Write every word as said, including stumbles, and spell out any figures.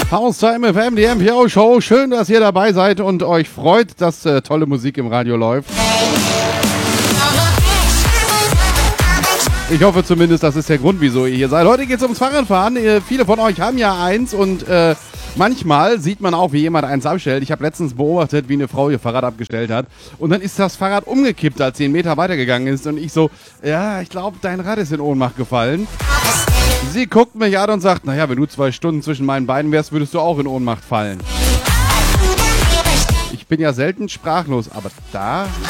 Haustime F M, die M P O Show. Schön, dass ihr dabei seid und euch freut, dass äh, tolle Musik im Radio läuft. Ich hoffe zumindest, das ist der Grund, wieso ihr hier seid. Heute geht es ums Fahrradfahren. Äh, viele von euch haben ja eins und äh, manchmal sieht man auch, wie jemand eins abstellt. Ich habe letztens beobachtet, wie eine Frau ihr Fahrrad abgestellt hat. Und dann ist das Fahrrad umgekippt, als sie einen Meter weitergegangen ist. Und ich so, ja, ich glaube, dein Rad ist in Ohnmacht gefallen. Sie guckt mich an und sagt, naja, wenn du zwei Stunden zwischen meinen Beinen wärst, würdest du auch in Ohnmacht fallen. Ich bin ja selten sprachlos, aber da